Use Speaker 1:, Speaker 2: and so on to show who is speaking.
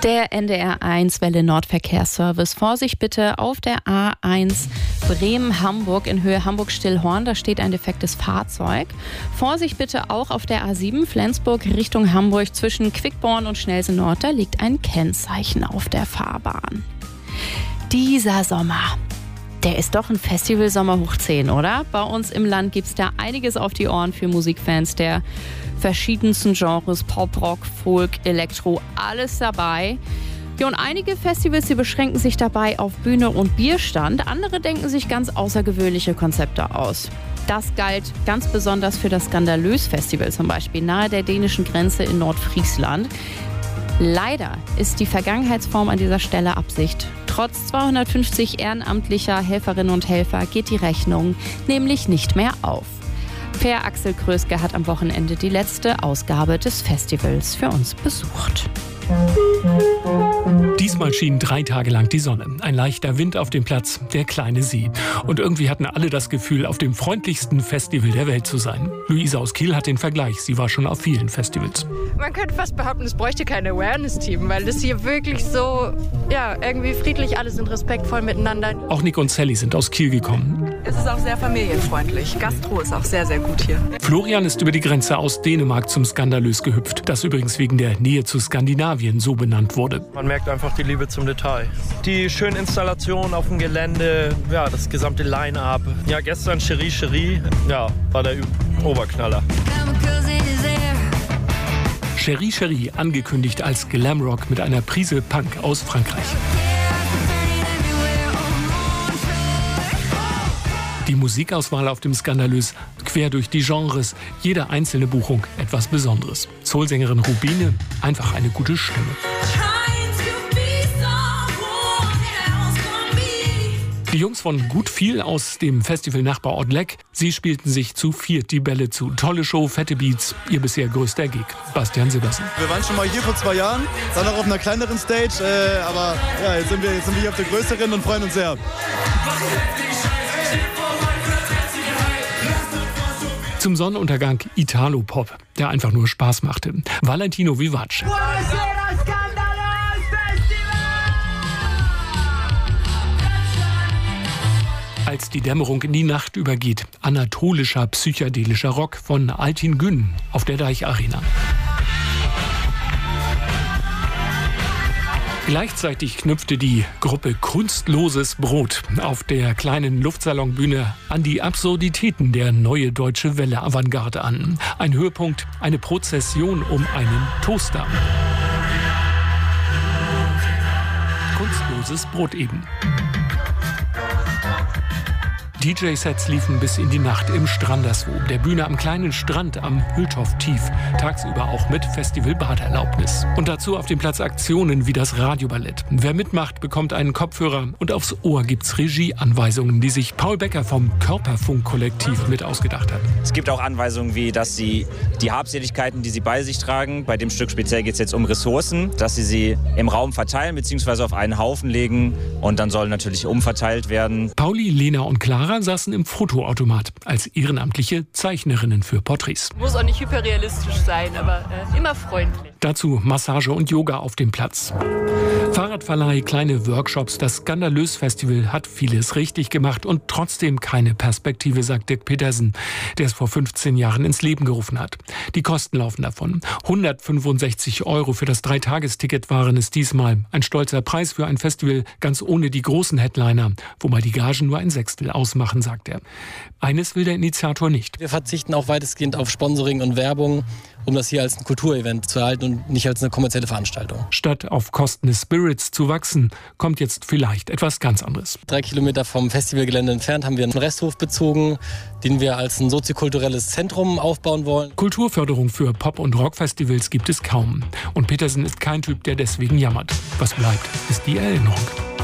Speaker 1: Der NDR1 Welle Nordverkehrsservice. Vorsicht bitte auf der A1 Bremen-Hamburg in Höhe Hamburg-Stillhorn. Da steht ein defektes Fahrzeug. Vorsicht bitte auch auf der A7 Flensburg Richtung Hamburg zwischen Quickborn und Schnelsen-Nord. Da liegt ein Kennzeichen auf der Fahrbahn. Dieser Sommer, der ist doch ein Festivalsommer hoch 10, oder? Bei uns im Land gibt es da einiges auf die Ohren für Musikfans der verschiedensten Genres, Pop, Rock, Folk, Elektro, alles dabei. Ja, und einige Festivals, die beschränken sich dabei auf Bühne und Bierstand. Andere denken sich ganz außergewöhnliche Konzepte aus. Das galt ganz besonders für das Skandalös-Festival zum Beispiel nahe der dänischen Grenze in Nordfriesland. Leider ist die Vergangenheitsform an dieser Stelle Absicht. Trotz 250 ehrenamtlicher Helferinnen und Helfer geht die Rechnung nämlich nicht mehr auf. Per Axel Kröske hat am Wochenende die letzte Ausgabe des Festivals für uns besucht.
Speaker 2: Diesmal schien 3 Tage lang die Sonne. Ein leichter Wind auf dem Platz, der kleine See. Und irgendwie hatten alle das Gefühl, auf dem freundlichsten Festival der Welt zu sein. Luisa aus Kiel hat den Vergleich. Sie war schon auf vielen Festivals.
Speaker 3: Man könnte fast behaupten, es bräuchte kein Awareness-Team, weil das hier wirklich so, irgendwie friedlich, alle sind respektvoll miteinander.
Speaker 2: Auch Nick und Sally sind aus Kiel gekommen.
Speaker 4: Es ist auch sehr familienfreundlich. Gastro ist auch sehr, sehr gut hier.
Speaker 2: Florian ist über die Grenze aus Dänemark zum Skandalös gehüpft, das übrigens wegen der Nähe zu Skandinavien so benannt wurde.
Speaker 5: Man merkt einfach die Liebe zum Detail. Die schönen Installationen auf dem Gelände, das gesamte Line-Up. Ja, gestern Cherie Cherie, war der Oberknaller.
Speaker 2: Cherie Cherie, angekündigt als Glamrock mit einer Prise Punk aus Frankreich. Die Musikauswahl auf dem Skandalös quer durch die Genres, jede einzelne Buchung etwas Besonderes. Soulsängerin Rubine, einfach eine gute Stimme. Die Jungs von Gut viel aus dem Festival-Nachbarort Leck, sie spielten sich zu viert die Bälle zu. Tolle Show, fette Beats, ihr bisher größter Gig. Bastian Silbersen.
Speaker 6: Wir waren schon mal hier vor 2 Jahren, dann auch auf einer kleineren Stage, aber jetzt sind wir hier auf der größeren und freuen uns sehr.
Speaker 2: Zum Sonnenuntergang Italo-Pop, der einfach nur Spaß machte. Valentino Vivace. Als die Dämmerung in die Nacht übergeht, anatolischer, psychedelischer Rock von Altin Gün auf der Deich Arena. Gleichzeitig knüpfte die Gruppe Kunstloses Brot auf der kleinen Luftsalonbühne an die Absurditäten der Neue Deutsche Welle Avantgarde an. Ein Höhepunkt, eine Prozession um einen Toaster. Kunstloses Brot eben. DJ-Sets liefen bis in die Nacht im Stranderswo, der Bühne am kleinen Strand am Hülltoft-Tief, tagsüber auch mit Festival-Baderlaubnis. Und dazu auf dem Platz Aktionen wie das Radioballett. Wer mitmacht, bekommt einen Kopfhörer und aufs Ohr gibt's Regieanweisungen, die sich Paul Becker vom Körperfunk-Kollektiv mit ausgedacht hat.
Speaker 7: Es gibt auch Anweisungen wie, dass sie die Habseligkeiten, die sie bei sich tragen, bei dem Stück speziell geht es jetzt um Ressourcen, dass sie im Raum verteilen bzw. auf einen Haufen legen und dann soll natürlich umverteilt werden.
Speaker 2: Pauli, Lena und Clara saßen im Fotoautomat als ehrenamtliche Zeichnerinnen für Porträts.
Speaker 3: Muss auch nicht hyperrealistisch sein, aber immer freundlich.
Speaker 2: Dazu Massage und Yoga auf dem Platz. Fahrradverleih, kleine Workshops, das Skandalös-Festival hat vieles richtig gemacht und trotzdem keine Perspektive, sagt Dirk Petersen, der es vor 15 Jahren ins Leben gerufen hat. Die Kosten laufen davon. 165 € für das 3-Tagesticket waren es diesmal. Ein stolzer Preis für ein Festival, ganz ohne die großen Headliner, wobei die Gagen nur ein Sechstel ausmachen, sagt er. Eines will der Initiator nicht.
Speaker 8: Wir verzichten auch weitestgehend auf Sponsoring und Werbung, um das hier als ein Kulturevent zu erhalten und nicht als eine kommerzielle Veranstaltung.
Speaker 2: Statt auf Kosten des Spirits zu wachsen, kommt jetzt vielleicht etwas ganz anderes.
Speaker 8: 3 Kilometer vom Festivalgelände entfernt haben wir einen Resthof bezogen, den wir als ein soziokulturelles Zentrum aufbauen wollen.
Speaker 2: Kulturförderung für Pop- und Rockfestivals gibt es kaum. Und Petersen ist kein Typ, der deswegen jammert. Was bleibt, ist die Erinnerung.